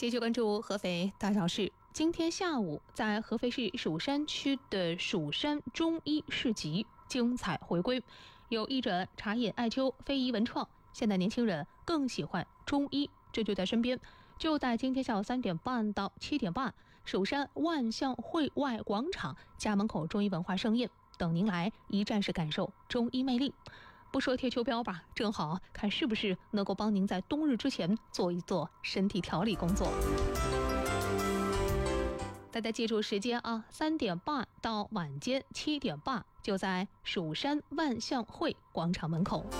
继续关注合肥大小事。今天下午，在合肥市蜀山区的蜀山中医市集精彩回归，有医诊、茶饮、艾灸、非遗文创，现在年轻人更喜欢中医，这就在身边。就在今天下午3点半到7点半，蜀山万象汇外广场家门口中医文化盛宴，等您来一站式感受中医魅力。不说贴秋膘吧，正好看是不是能够帮您在冬日之前做一做身体调理工作。大家记住时间啊，3点半到晚间7点半，就在蜀山万象汇广场门口。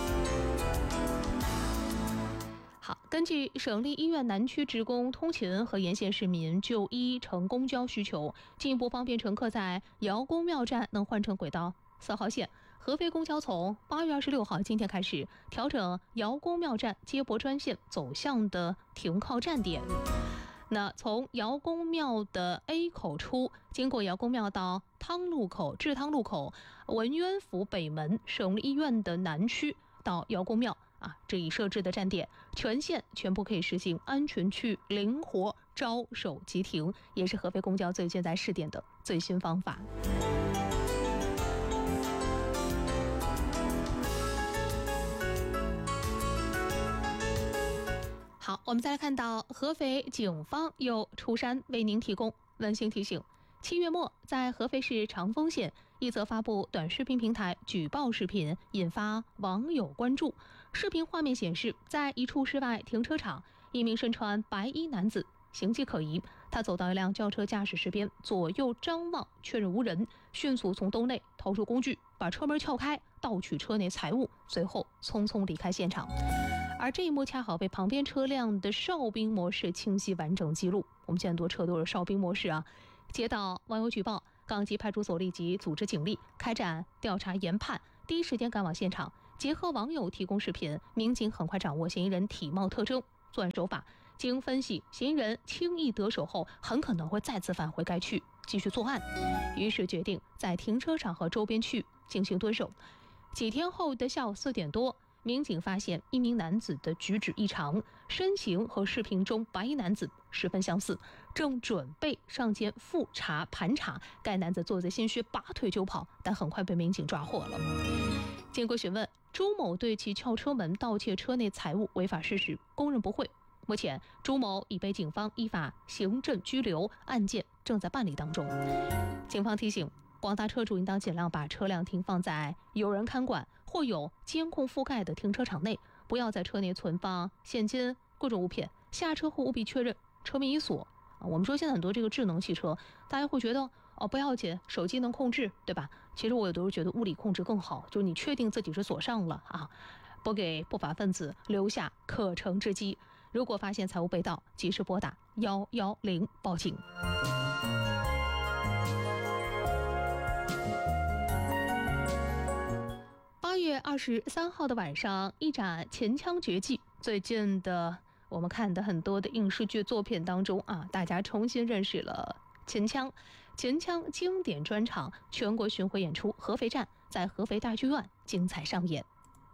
好，根据省立医院南区职工通勤和沿线市民就医乘公交需求，进一步方便乘客在姚公庙站能换乘轨道4号线，合肥公交从8月26号今天开始调整姚公庙站接驳专线走向的停靠站点。那从姚公庙的 A 口出，经过姚公庙到汤路口、至汤路口、文渊府北门、省立医院的南区到姚公庙这一设置的站点，全线全部可以实行安全区灵活招手即停，也是合肥公交最近在试点的最新方法。好，我们再来看到合肥警方又出山为您提供温馨提醒。7月末，在合肥市长丰县一则发布短视频平台举报视频引发网友关注。视频画面显示，在一处室外停车场，一名身穿白衣男子形迹可疑，他走到一辆轿车驾驶室边，左右张望，确认无人，迅速从兜内掏出工具，把车门撬开，盗取车内财物，随后匆匆离开现场。而这一幕恰好被旁边车辆的哨兵模式清晰完整记录。我们见很多车都有哨兵模式啊。接到网友举报，岗级派出所立即组织警力开展调查研判，第一时间赶往现场。结合网友提供视频，民警很快掌握嫌疑人体貌特征、作案手法。经分析，嫌疑人轻易得手后，很可能会再次返回该区继续作案，于是决定在停车场和周边区域进行蹲守。几天后的下午4点多，民警发现一名男子的举止异常，身形和视频中白衣男子十分相似，正准备上前复查盘查，该男子做贼心虚，拔腿就跑，但很快被民警抓获了。经过询问，朱某对其撬车门、盗窃车内财物违法事实供认不讳。目前，朱某已被警方依法行政拘留，案件正在办理当中。警方提醒广大车主应当尽量把车辆停放在有人看管或有监控覆盖的停车场内，不要在车内存放现金、各种物品。下车后务必确认车门已锁。我们说现在很多这个智能汽车，大家会觉得不要紧，手机能控制，对吧？其实我有的时候觉得物理控制更好，就是你确定自己是锁上了不给不法分子留下可乘之机。如果发现财物被盗，及时拨打110报警。8月23号的晚上，一展秦腔绝技。最近的我们看的很多的影视剧作品当中大家重新认识了秦腔。秦腔经典专场全国巡回演出合肥站在合肥大剧院精彩上演。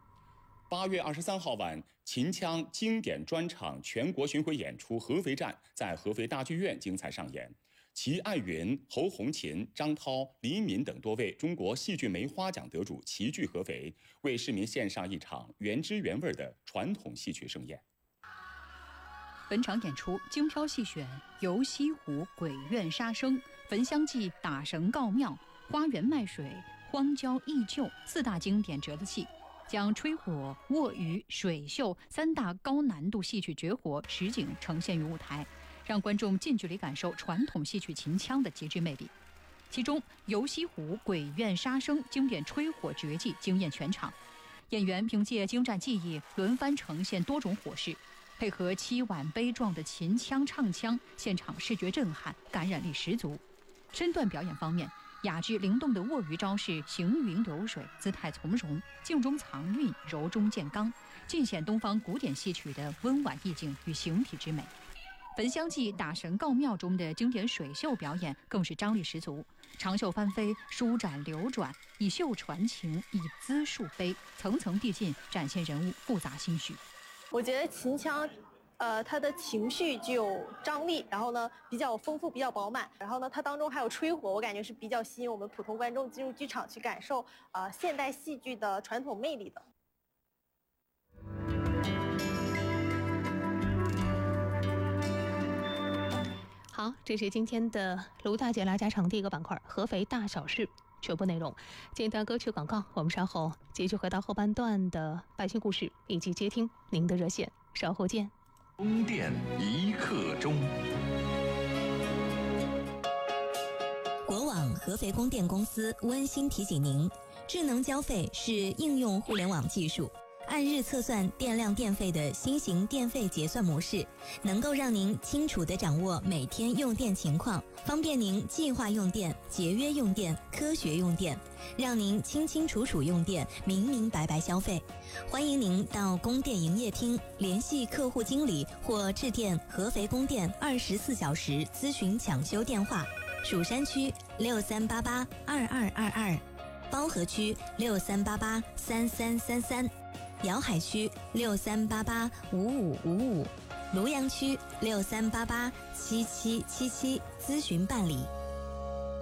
8月23号晚，秦腔经典专场全国巡回演出合肥站在合肥大剧院精彩上演。齐爱云、侯红琴、张涛、黎敏等多位中国戏剧梅花奖得主齐聚合肥，为市民献上一场原汁原味的传统戏曲盛宴。 本场演出精挑细选游西湖鬼怨杀生、焚香记打神告庙、花园卖水、荒郊忆旧4大经典折子戏，将吹火、卧鱼、水袖3大高难度戏曲绝活实景呈现于舞台，让观众近距离感受传统戏曲秦腔的极致魅力。其中游西湖鬼怨杀生经典吹火绝技惊艳全场，演员凭借精湛技艺轮番呈现多种火势，配合凄婉悲壮的秦腔唱腔，现场视觉震撼，感染力十足。身段表演方面，雅致灵动的卧鱼招式行云流水，姿态从容，静中藏韵，柔中见刚，尽显东方古典戏曲的温婉意境与形体之美。焚香记打神告庙中的经典水袖表演更是张力十足，长袖翻飞，舒展流转，以袖传情，以姿述悲，层层递进，展现人物复杂心绪。 我觉得秦腔它的情绪具有张力，然后呢比较丰富，比较饱满，然后呢它当中还有吹火，我感觉是比较吸引我们普通观众进入剧场去感受现代戏剧的传统魅力的。 好，这是今天的卢大姐拉家常第一个板块合肥大小事全部内容。简单歌曲广告，我们稍后继续回到后半段的百姓故事以及接听您的热线，稍后见。 宫殿一刻钟。 国网合肥供电公司温馨提醒您，智能交费是应用互联网技术，按日测算电量电费的新型电费结算模式，能够让您清楚地掌握每天用电情况，方便您计划用电、节约用电、科学用电，让您清清楚楚用电，明明白白消费。欢迎您到供电营业厅联系客户经理或致电合肥供电24小时咨询抢修电话：蜀山区63882222，包河区63883333，瑶海区63885555，庐阳区63887777，咨询办理。